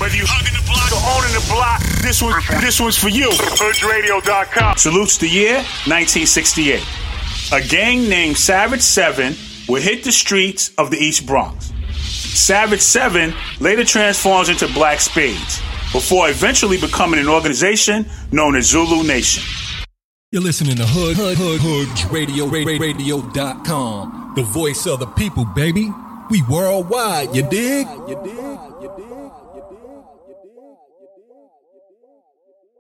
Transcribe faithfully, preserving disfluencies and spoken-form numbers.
Whether you hugging the block or owning the block, this one, this one's for you. Hood Radio dot com. Salutes the year nineteen sixty-eight. A gang named Savage Seven would hit the streets of the East Bronx. Savage Seven later transforms into Black Spades, before eventually becoming an organization known as Zulu Nation. You're listening to Hood, Hood, Hood, Hood Radio, Radio dot com. The voice of the people, baby. We worldwide, you dig? You dig? You dig?